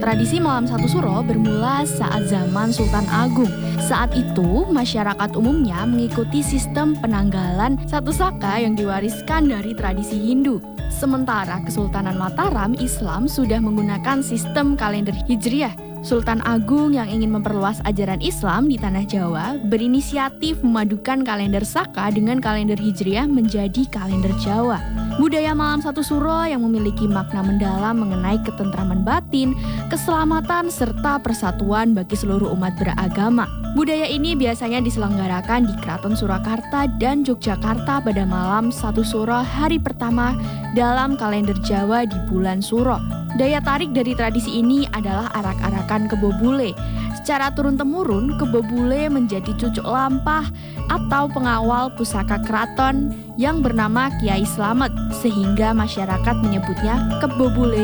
Tradisi malam satu suro bermula saat zaman Sultan Agung. Saat itu, masyarakat umumnya mengikuti sistem penanggalan satu saka yang diwariskan dari tradisi Hindu. Sementara Kesultanan Mataram Islam sudah menggunakan sistem kalender Hijriah. Sultan Agung yang ingin memperluas ajaran Islam di tanah Jawa berinisiatif memadukan kalender Saka dengan kalender Hijriah menjadi kalender Jawa. Budaya malam satu suro yang memiliki makna mendalam mengenai ketentraman batin, keselamatan, serta persatuan bagi seluruh umat beragama. Budaya ini biasanya diselenggarakan di Keraton Surakarta dan Yogyakarta pada malam satu suro hari pertama dalam kalender Jawa di bulan Suro. Daya tarik dari tradisi ini adalah arak-arakan kebo bule. Secara turun-temurun, kebo bule menjadi cucuk lampah atau pengawal pusaka keraton yang bernama Kiai Slamet, sehingga masyarakat menyebutnya kebo bule